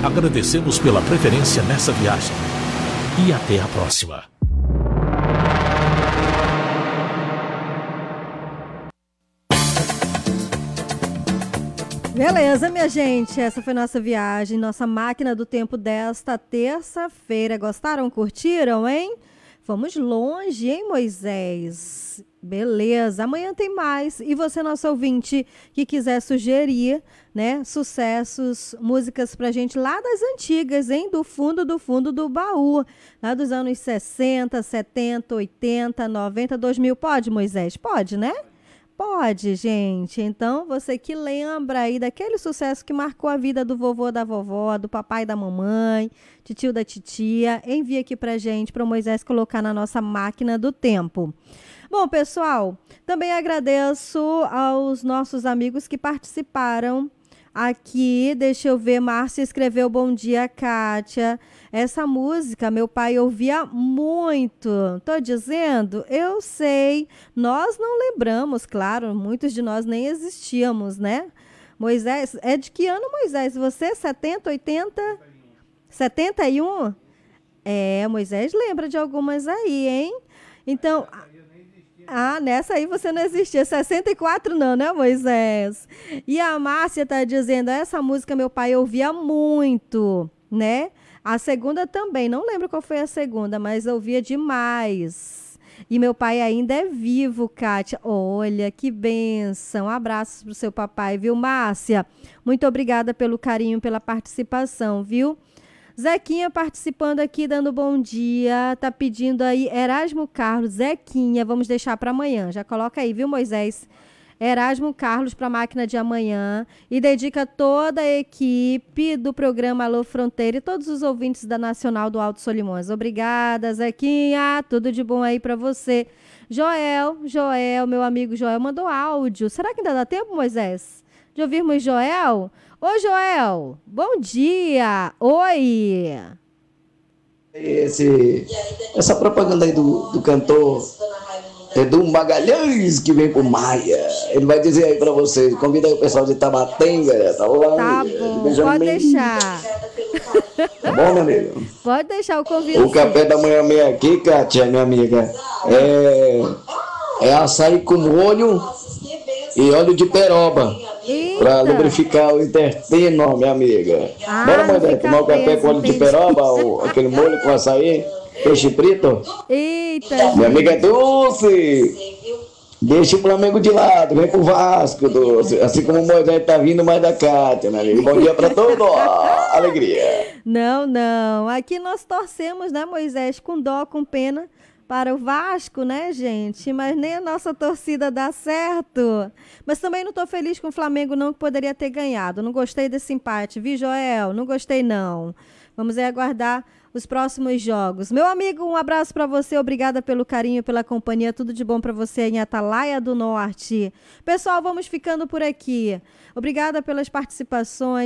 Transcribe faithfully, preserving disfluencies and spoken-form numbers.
Agradecemos pela preferência nessa viagem. E até a próxima. Beleza, minha gente, essa foi nossa viagem, nossa máquina do tempo desta terça-feira. Gostaram? Curtiram, hein? Fomos longe, hein, Moisés? Beleza, amanhã tem mais. E você, nosso ouvinte, que quiser sugerir, né, sucessos, músicas pra gente lá das antigas, hein? Do fundo, do fundo do baú. Lá dos anos sessenta, setenta, oitenta, noventa, dois mil. Pode, Moisés? Pode, né? Pode, gente. Então, você que lembra aí daquele sucesso que marcou a vida do vovô, da vovó, do papai e da mamãe, titio da titia, envia aqui pra gente, para o Moisés colocar na nossa máquina do tempo. Bom, pessoal, também agradeço aos nossos amigos que participaram aqui. Deixa eu ver, Márcia escreveu bom dia, Kátia. Essa música meu pai ouvia muito. Tô dizendo, eu sei. Nós não lembramos, claro, muitos de nós nem existíamos, né? Moisés, é de que ano, Moisés? Você, setenta, oitenta? setenta e um? É, Moisés lembra de algumas aí, hein? Então... Ah, nessa aí você não existia. sessenta e quatro não, né, Moisés? E a Márcia tá dizendo, essa música meu pai ouvia muito, né? A segunda também, não lembro qual foi a segunda, mas ouvia demais. E meu pai ainda é vivo, Kátia. Olha, que bênção. Abraços pro seu papai, viu, Márcia? Muito obrigada pelo carinho, pela participação, viu? Zequinha participando aqui, dando bom dia, tá pedindo aí Erasmo Carlos. Zequinha, vamos deixar para amanhã, já coloca aí, viu, Moisés? Erasmo Carlos para a máquina de amanhã e dedica toda a equipe do programa Alô Fronteira e todos os ouvintes da Nacional do Alto Solimões. Obrigada, Zequinha, tudo de bom aí para você. Joel, Joel, meu amigo Joel mandou áudio. Será que ainda dá tempo, Moisés, de ouvirmos Joel? Oi, Joel, bom dia, oi. Esse, essa propaganda aí do, do cantor Edu Magalhães, que vem pro Maia, ele vai dizer aí pra vocês, convida aí o pessoal de Tabatenga, tá lá. Tá bom, de pode deixar. Tá bom, meu amigo? Pode deixar o convite. O café da manhã meio aqui, Kátia, minha amiga, é, é açaí com molho e óleo de peroba. Para lubrificar o intestino, minha amiga. Ah, bora, Moisés, tomar o café com óleo de peroba, ou aquele molho com açaí, peixe frito. Eita, minha gente. Amiga é Dulce. Deixa o Flamengo de lado, vem pro Vasco, Dulce. Assim como o Moisés tá vindo mais da Kátia, minha amiga. Bom dia para todos. Alegria. Não, não. Aqui nós torcemos, né, Moisés, com dó, com pena, para o Vasco, né, gente? Mas nem a nossa torcida dá certo. Mas também não estou feliz com o Flamengo, não, que poderia ter ganhado. Não gostei desse empate, viu, Joel? Não gostei, não. Vamos aí aguardar os próximos jogos. Meu amigo, um abraço para você. Obrigada pelo carinho, pela companhia. Tudo de bom para você em Atalaia do Norte. Pessoal, vamos ficando por aqui. Obrigada pelas participações.